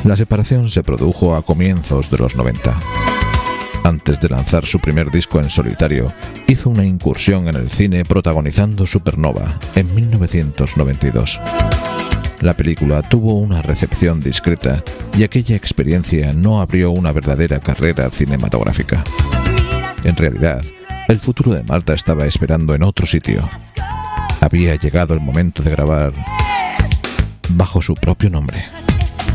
La separación se produjo a comienzos de los 90. Antes de lanzar su primer disco en solitario, hizo una incursión en el cine protagonizando Supernova en 1992. La película tuvo una recepción discreta y aquella experiencia no abrió una verdadera carrera cinematográfica. En realidad, el futuro de Marta estaba esperando en otro sitio. Había llegado el momento de grabar bajo su propio nombre.